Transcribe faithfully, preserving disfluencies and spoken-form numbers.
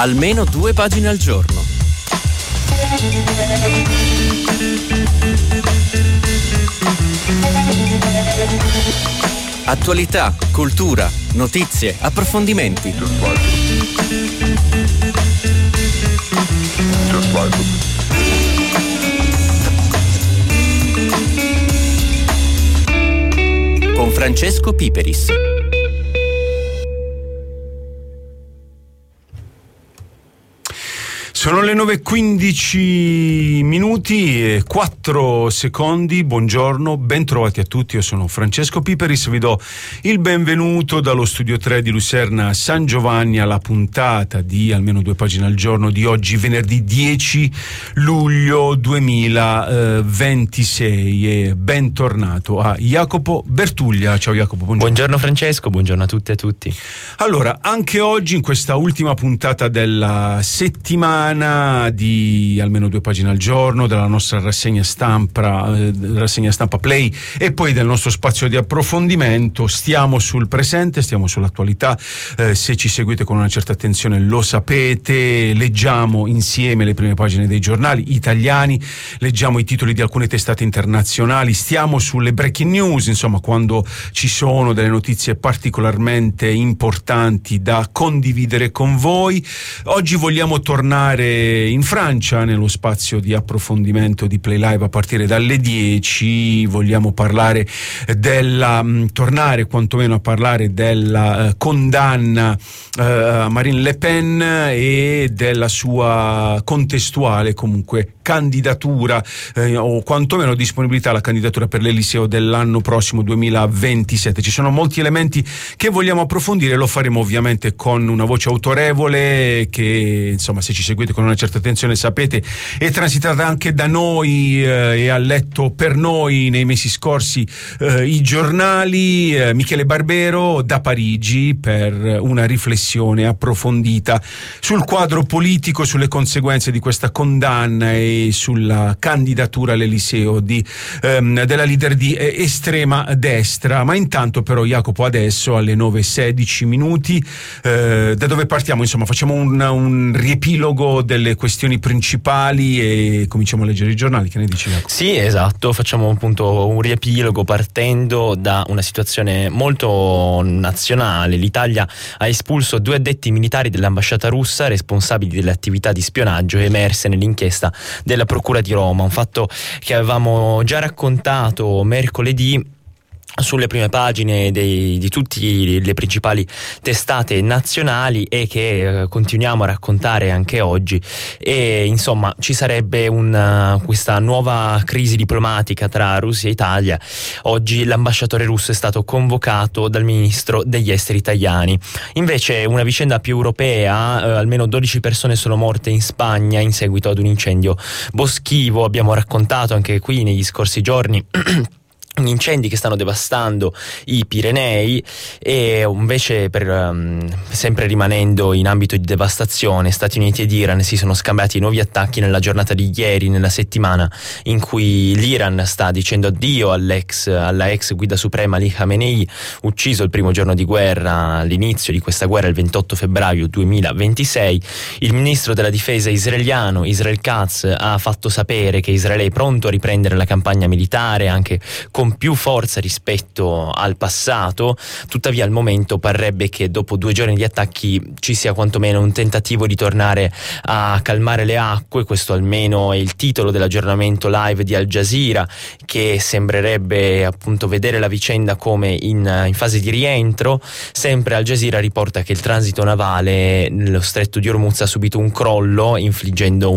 Almeno due pagine al giorno. Attualità, cultura, notizie, approfondimenti. Just like it. Just like it. Con Francesco Piperis. Sono le nove e quindici minuti e quattro secondi. Buongiorno, ben trovati a tutti. Io sono Francesco Piperis, vi do il benvenuto dallo studio tre di Luserna San Giovanni alla puntata di Almeno due pagine al giorno di oggi, venerdì dieci luglio duemilaventisei. E bentornato a Jacopo Bertuglia. Ciao Jacopo, buongiorno. Buongiorno Francesco, buongiorno a tutte e a tutti. Allora, anche oggi in questa ultima puntata della settimana di Almeno due pagine al giorno, della nostra rassegna stampa, eh, rassegna stampa Play e poi del nostro spazio di approfondimento, stiamo sul presente, stiamo sull'attualità. Eh, se ci seguite con una certa attenzione lo sapete, leggiamo insieme le prime pagine dei giornali italiani, leggiamo i titoli di alcune testate internazionali, stiamo sulle breaking news, insomma quando ci sono delle notizie particolarmente importanti da condividere con voi. Oggi vogliamo tornare in Francia nello spazio di approfondimento di Play Live a partire dalle dieci. Vogliamo parlare della mh, tornare quantomeno a parlare della uh, condanna uh, a Marine Le Pen e della sua contestuale comunque candidatura eh, o quantomeno disponibilità alla candidatura per l'Eliseo dell'anno prossimo duemilaventisette. Ci sono molti elementi che vogliamo approfondire, lo faremo ovviamente con una voce autorevole che, insomma, se ci seguite con una certa attenzione sapete è transitata anche da noi eh, e ha letto per noi nei mesi scorsi eh, i giornali. eh, Michele Barbero da Parigi per una riflessione approfondita sul quadro politico, sulle conseguenze di questa condanna e sulla candidatura all'Eliseo di, ehm, della leader di eh, estrema destra. Ma intanto però Jacopo, adesso alle nove e sedici minuti, eh, da dove partiamo? Insomma, facciamo un, un riepilogo delle questioni principali e cominciamo a leggere i giornali. Che ne dici, Jacopo? Sì, esatto, facciamo appunto un riepilogo partendo da una situazione molto nazionale. L'Italia ha espulso due addetti militari dell'ambasciata russa responsabili delle attività di spionaggio emerse nell'inchiesta della Procura di Roma, un fatto che avevamo già raccontato mercoledì sulle prime pagine dei, di tutte le principali testate nazionali e che eh, continuiamo a raccontare anche oggi. E insomma ci sarebbe una, questa nuova crisi diplomatica tra Russia e Italia. Oggi l'ambasciatore russo è stato convocato dal ministro degli esteri italiani. Invece una vicenda più europea, eh, almeno dodici persone sono morte in Spagna in seguito ad un incendio boschivo. Abbiamo raccontato anche qui negli scorsi giorni incendi che stanno devastando i Pirenei. E invece per um, sempre rimanendo in ambito di devastazione, Stati Uniti ed Iran si sono scambiati nuovi attacchi nella giornata di ieri, nella settimana in cui l'Iran sta dicendo addio all'ex, alla ex guida suprema Ali Khamenei, ucciso il primo giorno di guerra, all'inizio di questa guerra il ventotto febbraio duemilaventisei. Il ministro della difesa israeliano Israel Katz ha fatto sapere che Israele è pronto a riprendere la campagna militare anche con più forza rispetto al passato. Tuttavia al momento parrebbe che dopo due giorni di attacchi ci sia quantomeno un tentativo di tornare a calmare le acque. Questo almeno è il titolo dell'aggiornamento live di Al Jazeera, che sembrerebbe appunto vedere la vicenda come in, in fase di rientro. Sempre Al Jazeera riporta che il transito navale nello stretto di Hormuz ha subito un crollo, infliggendo